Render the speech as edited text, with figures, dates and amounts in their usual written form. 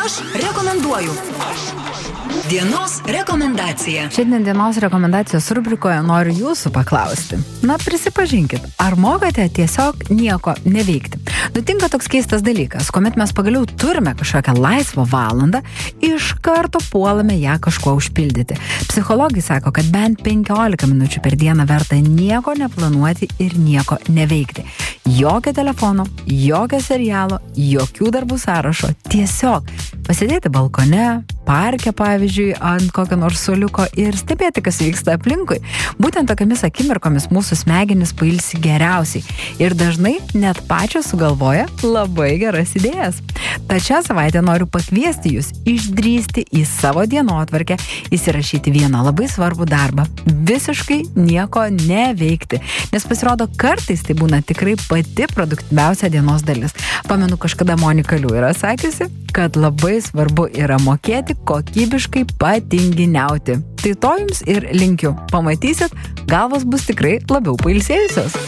Aš rekomenduoju. Dienos rekomendacija. Šiandien dienos rekomendacijos rubrikoje noriu jūsų paklausti. Na, prisipažinkit, ar mokate tiesiog nieko neveikti? Nutinka toks keistas dalykas, kuomet mes pagaliau turime kažkokią laisvą valandą, iš karto puolame ją kažkuo užpildyti. Psichologai sako, kad bent 15 minučių per dieną verta nieko neplanuoti ir nieko neveikti. Jokio telefono, jokio serialo, jokių darbų sąrašo. Tiesiog pasėdėti balkone, parke, pavyzdžiui, ant kokio nors suoliuko ir stebėti, kas vyksta aplinkui. Būtent tokiamis akimirkomis mūsų smegenys pailsi geriausiai ir dažnai net pačios sugalvoja labai geras idėjas. Tad šią savaitę noriu pakviesti jūs išdrįsti į savo dienotvarkę, įsirašyti vieną labai svarbų darbą, visiškai nieko neveikti, nes pasirodo kartais tai būna tikrai pati produktyviausia dienos dalis. Pamenu, kažkada Monika Liu yra sakiusi, kad labai svarbu yra mokėti kokybiškai patinginiauti. Tai to jums ir linkiu. Pamatysit, galvos bus tikrai labiau pailsėjusios.